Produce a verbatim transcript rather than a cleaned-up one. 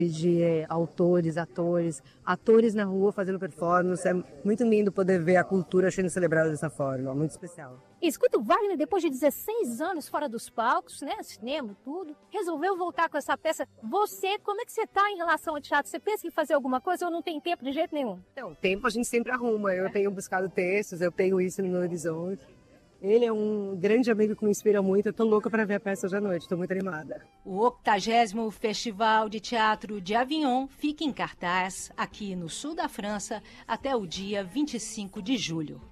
de é, autores, atores, atores na rua fazendo performance. É muito lindo poder ver a cultura sendo celebrada dessa forma, muito especial. Escuta, o Wagner, depois de dezesseis anos fora dos palcos, né, cinema, tudo, resolveu voltar com essa peça. Você, como é que você está em relação ao teatro? Você pensa em fazer alguma coisa ou não tem tempo de jeito nenhum? Então, tempo a gente sempre arruma. Eu tenho buscado textos, eu tenho isso no meu horizonte. Ele é um grande amigo que me inspira muito. Eu tô louca para ver a peça hoje à noite, tô muito animada. O octagésimo Festival de Teatro de Avignon fica em cartaz aqui no sul da França até o dia vinte e cinco de julho.